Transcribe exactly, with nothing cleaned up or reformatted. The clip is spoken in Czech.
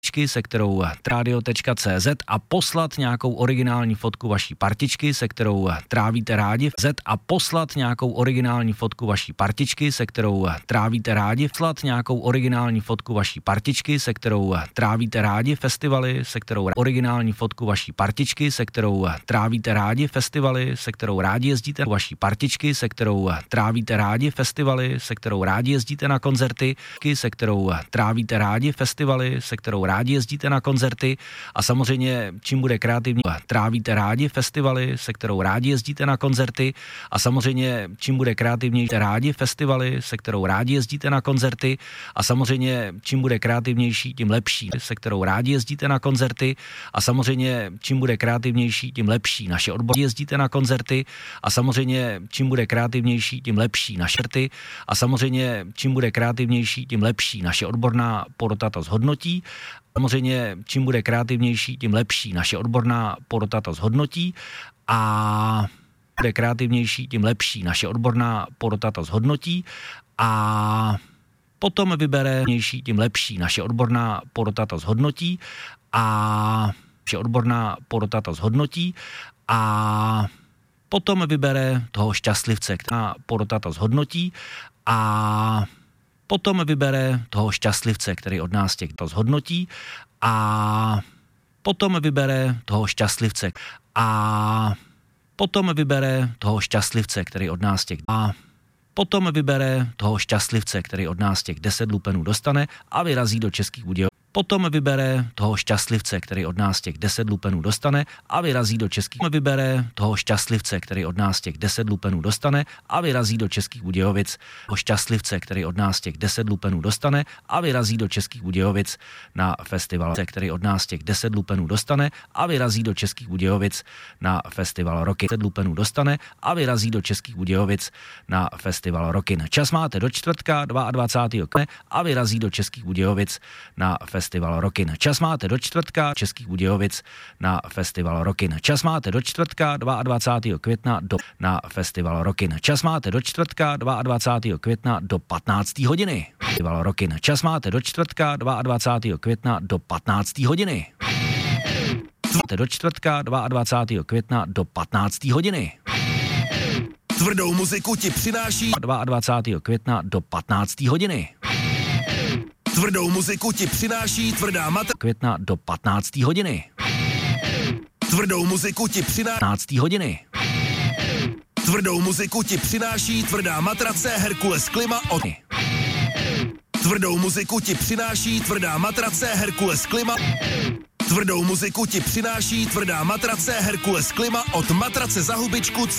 se kterou radio tečka cé zet a poslat nějakou originální fotku vaší partičky, se kterou trávíte rádi zet a poslat nějakou originální fotku vaší partičky, se kterou trávíte rádi, poslat nějakou originální fotku vaší partičky, se kterou trávíte rádi festivaly, se kterou originální fotku vaší partičky, se kterou trávíte rádi festivaly, se kterou rádi jezdíte vaší partičky, se kterou trávíte rádi festivaly, se kterou rádi jezdíte na koncerty, se kterou trávíte rádi festivaly, se kterou rádi jezdíte na koncerty a samozřejmě čím bude kreativní, trávíte rádi festivaly, se kterou rádi jezdíte na koncerty a samozřejmě čím bude kreativnější rádi festivaly, se kterou rádi jezdíte na koncerty a samozřejmě čím bude kreativnější, tím lepší, se kterou rádi jezdíte na koncerty a samozřejmě čím bude kreativnější, tím lepší. Naše odborníci jezdíte na koncerty a samozřejmě čím bude kreativnější, tím lepší. Naše rty a samozřejmě čím bude kreativnější, tím lepší. Naše odborná porota to zhodnotí. Samozřejmě čím bude kreativnější, tím lepší. Naše odborná porota to zhodnotí a bude kreativnější, tím lepší. Naše odborná porota to zhodnotí a potom vybere nější, tím lepší. Naše odborná porota to zhodnotí a naše odborná porota to zhodnotí a potom vybere toho šťastlivce, která porota to zhodnotí a potom vybere toho šťastlivce, který od nás těch to zhodnotí a potom vybere toho šťastlivce a potom vybere toho šťastlivce, který od nás těch a potom vybere toho šťastlivce, který od nás těch deset lupenů dostane a vyrazí do Českých Budějovic. Potom vybere toho šťastlivce, který od nás těch deset lupenů dostane a vyrazí do Českých vybere toho šťastlivce, který od nás těch deset lupenů dostane a vyrazí do Českých Budějovic. Toho šťastlivce, který od nás těch deset lupenů dostane a vyrazí do Českých Budějovic na festival, který od nás těch deset lupenů dostane a vyrazí do Českých Budějovic na festival Rokin. deset lupenů dostane a vyrazí do Českých Budějovic na festival Rokin. Čas máte do čtvrtka dvacátého druhého a vyrazí do Českých Budějovic na festival Festival Rokin. Čas máte do čtvrtka Českých Budějovic na festival Rokin. Čas máte do čtvrtka dvacátého druhého května do, na festival Rokin. Čas máte do čtvrtka dvacátého druhého května do patnácté hodiny. Festival Rokin. Čas máte do čtvrtka dvacátého druhého května do patnácté hodiny. Do čtvrtka dvacátého druhého května do patnácté hodiny. Tvrdou muziku ti přináší dvacátého druhého května do patnácté hodiny. Tvrdou muziku ti přináší tvrdá matra května do patnácté hodiny. Tvrdou muziku ti přináší patnácté hodiny. Tvrdou muziku ti přináší tvrdá matrace Herkules Klima od Tvrdou muziku ti přináší tvrdá matrace Herkules Klima Tvrdou muziku ti přináší tvrdá matrace Herkules Klima od matrace za hubičku